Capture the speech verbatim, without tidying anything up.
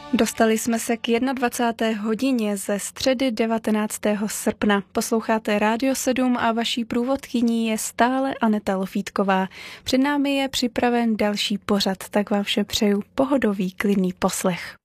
Dostali jsme se k jednadvacáté hodině ze středy devatenáctého srpna. Posloucháte Rádio sedm a vaší průvodkyní je stále Aneta Lofítková. Před námi je připraven další pořad, tak vám vše přeju pohodový, klidný poslech.